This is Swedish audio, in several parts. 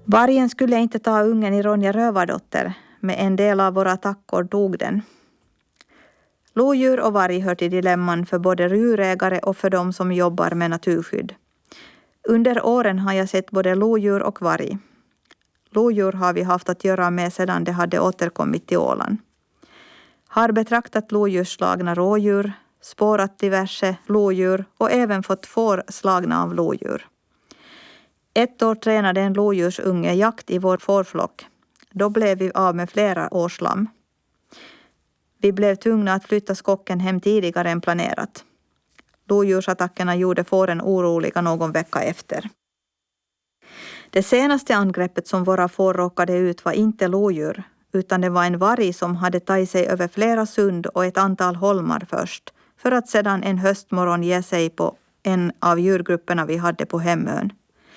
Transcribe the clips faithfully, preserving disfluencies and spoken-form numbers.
Vargen skulle inte ta ungen i Ronja Rövardotter, men en del av våra tackor tog den. Lodjur och varg hör till dilemman för både djurägare och för de som jobbar med naturskydd. Under åren har jag sett både lodjur och varg. Lodjur har vi haft att göra med sedan det hade återkommit till Åland. Har betraktat lodjursslagna rådjur, spårat diverse lodjur och även fått får slagna av lodjur. Ett år tränade en lodjursunge jakt i vår fårflock. Då blev vi av med flera årslamm. Vi blev tvungna att flytta skocken hem tidigare än planerat. Lodjursattackerna gjorde fåren oroliga någon vecka efter. Det senaste angreppet som våra får råkade ut var inte lodjur, utan det var en varg som hade tagit sig över flera sund och ett antal holmar först, för att sedan en höstmorgon ge sig på en av djurgrupperna vi hade på Hemön.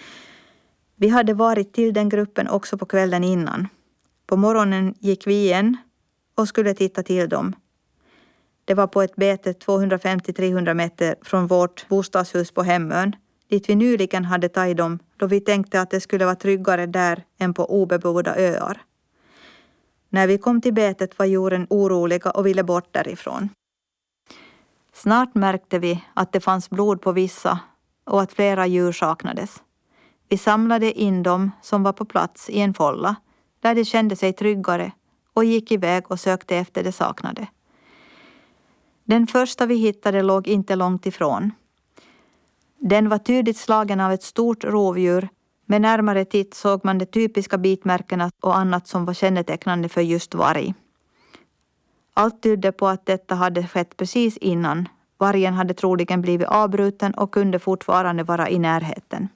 Vi hade varit till den gruppen också på kvällen innan. På morgonen gick vi igen och skulle titta till dem. Det var på ett bete tvåhundrafemtio till trehundra meter från vårt bostadshus på Hemön, dit vi nyligen hade tagit dem då vi tänkte att det skulle vara tryggare där än på obebodda öar. När vi kom till betet var djuren oroliga och ville bort därifrån. Snart märkte vi att det fanns blod på vissa och att flera djur saknades. Vi samlade in dem som var på plats i en folla där de kände sig tryggare och gick iväg och sökte efter det saknade. Den första vi hittade låg inte långt ifrån. Den var tydligt slagen av ett stort rovdjur. Med närmare titt såg man de typiska bitmärkena och annat som var kännetecknande för just varg. Allt tydde på att detta hade skett precis innan. Vargen hade troligen blivit avbruten och kunde fortfarande vara i närheten.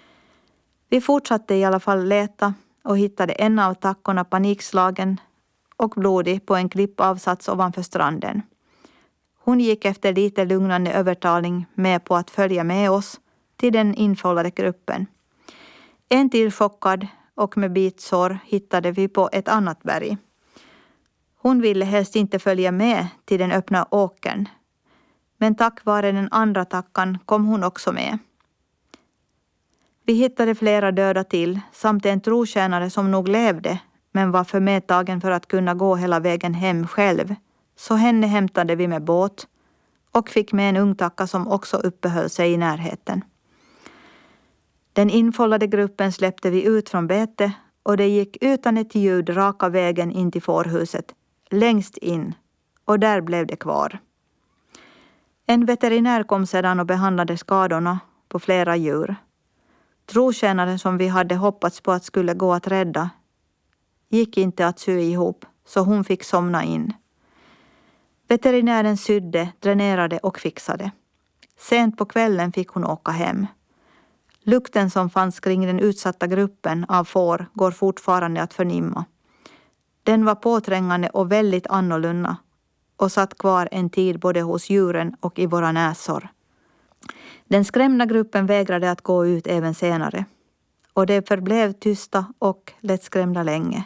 Vi fortsatte i alla fall leta och hittade en av tackorna panikslagen och blodig på en klippavsats ovanför stranden. Hon gick efter lite lugnande övertalning med på att följa med oss till den infållade gruppen. En till chockad och med bitsår hittade vi på ett annat berg. Hon ville helst inte följa med till den öppna åkern. Men tack vare den andra tackan kom hon också med. Vi hittade flera döda till samt en trotjänare som nog levde men var för medtagen för att kunna gå hela vägen hem själv. Så henne hämtade vi med båt och fick med en ungtacka som också uppehöll sig i närheten. Den infållade gruppen släppte vi ut från bete och det gick utan ett ljud raka vägen in till fårhuset, längst in, och där blev det kvar. En veterinär kom sedan och behandlade skadorna på flera djur. Trotjänaren som vi hade hoppats på att skulle gå att rädda gick inte att sy ihop, så hon fick somna in. Veterinären sydde, dränerade och fixade. Sent på kvällen fick hon åka hem. Lukten som fanns kring den utsatta gruppen av får går fortfarande att förnimma. Den var påträngande och väldigt annorlunda och satt kvar en tid både hos djuren och i våra näsor. Den skrämda gruppen vägrade att gå ut även senare och det förblev tysta och lättskrämda länge.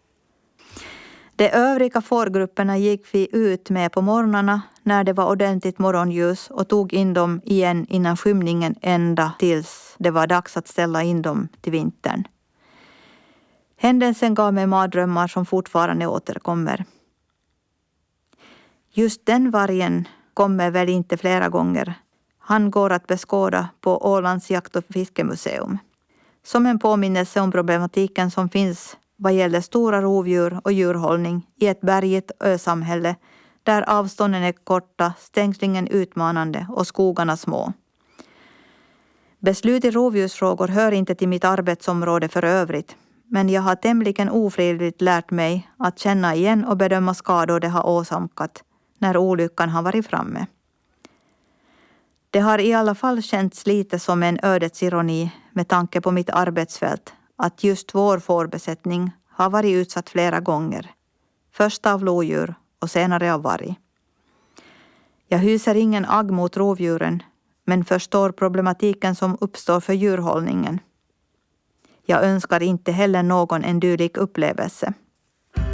De övriga fårgrupperna gick vi ut med på morgnarna när det var ordentligt morgonljus och tog in dem igen innan skymningen ända tills det var dags att ställa in dem till vintern. Händelsen gav mig mardrömmar som fortfarande återkommer. Just den vargen kommer väl inte flera gånger. Han går att beskåda på Ålands jakt- och fiskemuseum. Som en påminnelse om problematiken som finns vad gäller stora rovdjur och djurhållning i ett bergigt ösamhälle där avstånden är korta, stängslingen utmanande och skogarna små. Beslut i rovdjursfrågor hör inte till mitt arbetsområde för övrigt, men jag har tämligen ofrivilligt lärt mig att känna igen och bedöma skador det har åsamkat när olyckan har varit framme. Det har i alla fall känts lite som en ödets ironi med tanke på mitt arbetsfält att just vår fårbesättning har varit utsatt flera gånger. Först av lodjur och senare av varg. Jag hyser ingen agg mot rovdjuren men förstår problematiken som uppstår för djurhållningen. Jag önskar inte heller någon en dylik upplevelse.